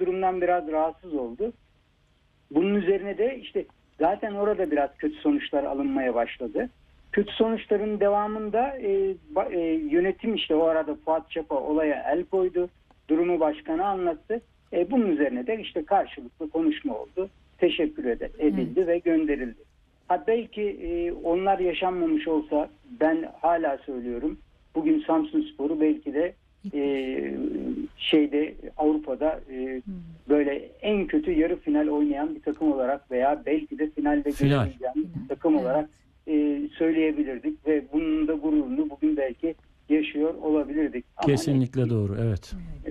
durumdan biraz rahatsız oldu. Bunun üzerine de işte zaten orada biraz kötü sonuçlar alınmaya başladı. Kötü sonuçların devamında yönetim işte o arada Fuat Çapa olaya el koydu. Durumu başkana anlattı. Bunun üzerine de işte karşılıklı konuşma oldu. Teşekkür edildi ve gönderildi. Ha belki onlar yaşanmamış olsa, ben hala söylüyorum, bugün Samsunspor'u belki de Avrupa'da böyle en kötü yarı final oynayan bir takım olarak veya belki de finalde görebileceğim bir takım olarak söyleyebilirdik ve bunun da gururunu bugün belki yaşıyor olabilirdik. Kesinlikle doğru, evet.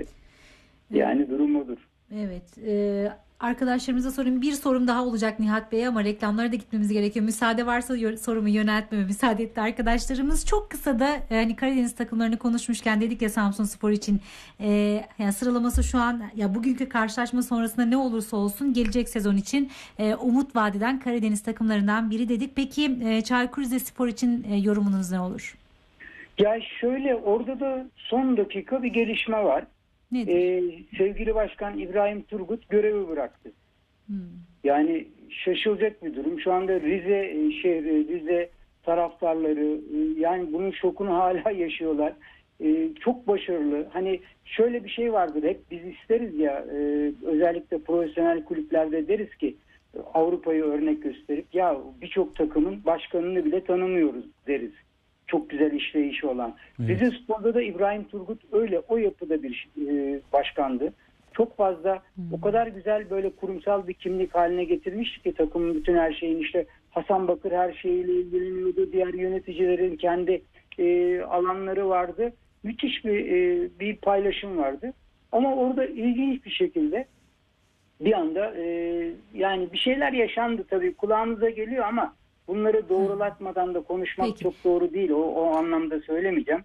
Yani durum odur. Evet. Arkadaşlarımıza sorayım. Bir sorum daha olacak Nihat Bey'e ama reklamlara da gitmemiz gerekiyor. Müsaade varsa sorumu yöneltmeme müsaade etti arkadaşlarımız. Çok kısa da hani Karadeniz takımlarını konuşmuşken dedik ya Samsunspor için yani sıralaması şu an ya bugünkü karşılaşma sonrasında ne olursa olsun gelecek sezon için umut vadeden Karadeniz takımlarından biri dedik. Peki Çaykur Rizespor için yorumunuz ne olur? Ya şöyle, orada da son dakika bir gelişme var. Sevgili Başkan İbrahim Turgut görevi bıraktı. Yani şaşılacak bir durum. Şu anda Rize şehri, Rize taraftarları yani bunun şokunu hala yaşıyorlar. Çok başarılı. Hani şöyle bir şey vardır, hep biz isteriz ya, özellikle profesyonel kulüplerde deriz ki Avrupa'yı örnek gösterip ya birçok takımın başkanını bile tanımıyoruz deriz. Çok güzel işleyişi olan. Evet. Rizespor'da da İbrahim Turgut öyle o yapıda bir başkandı. Çok fazla o kadar güzel böyle kurumsal bir kimlik haline getirmiş ki takımın bütün her şeyini, işte Hasan Bakır her şeyiyle ilgileniyordu. Diğer yöneticilerin kendi alanları vardı. Müthiş bir paylaşım vardı. Ama orada ilginç bir şekilde bir anda yani bir şeyler yaşandı tabii, kulağımıza geliyor ama bunları doğrulatmadan da konuşmak çok doğru değil. O anlamda söylemeyeceğim.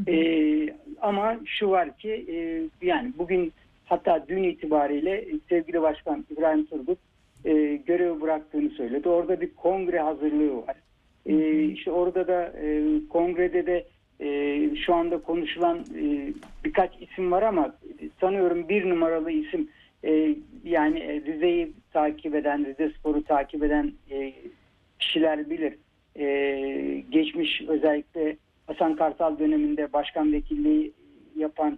Ama şu var ki yani bugün, hatta dün itibariyle sevgili Başkan İbrahim Turgut görevi bıraktığını söyledi. Orada bir kongre hazırlığı var. İşte orada da kongrede de şu anda konuşulan birkaç isim var ama sanıyorum bir numaralı isim yani Rize'yi takip eden, Rizespor'u takip eden kişiler bilir. Geçmiş özellikle Hasan Kartal döneminde başkan vekilliği yapan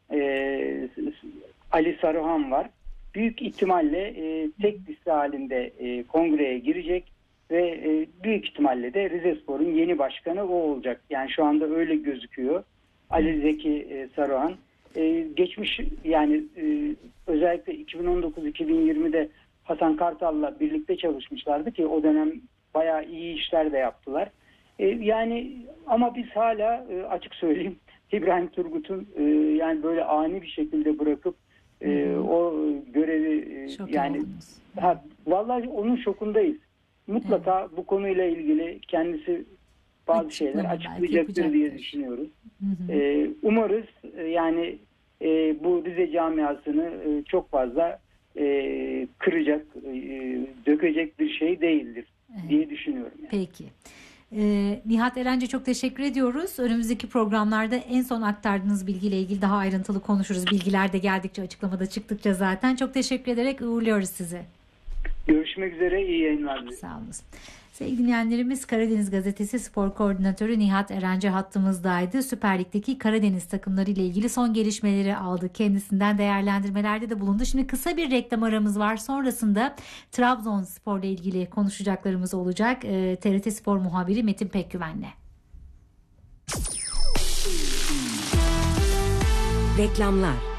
Ali Saruhan var. Büyük ihtimalle tek liste halinde kongreye girecek ve büyük ihtimalle de Rizespor'un yeni başkanı o olacak. Yani şu anda öyle gözüküyor. Ali Zeki Saruhan. Geçmiş yani özellikle 2019-2020'de Hasan Kartal'la birlikte çalışmışlardı ki o dönem bayağı iyi işler de yaptılar. Yani ama biz hala açık söyleyeyim İbrahim Turgut'un yani böyle ani bir şekilde bırakıp o görevi yani vallahi onun şokundayız. Mutlaka bu konuyla ilgili kendisi bazı şeyler açıklayacaktır diye düşünüyoruz. Umarız yani bu Rize camiasını çok fazla kıracak, dökecek bir şey değildir diye düşünüyorum. Yani. Peki. Nihat Erenci çok teşekkür ediyoruz. Önümüzdeki programlarda en son aktardığınız bilgiyle ilgili daha ayrıntılı konuşuruz. Bilgiler de geldikçe, açıklamada çıktıkça zaten. Çok teşekkür ederek uğurluyoruz sizi. Görüşmek üzere, iyi yayınlar. Sağ olun. Sevgili dinleyenlerimiz, Karadeniz Gazetesi Spor Koordinatörü Nihat Erenci hattımızdaydı. Süper Lig'deki Karadeniz takımları ile ilgili son gelişmeleri aldı. Kendisinden değerlendirmelerde de bulundu. Şimdi kısa bir reklam aramız var. Sonrasında Trabzonspor ile ilgili konuşacaklarımız olacak. TRT Spor muhabiri Metin Pekgüven'le. Reklamlar.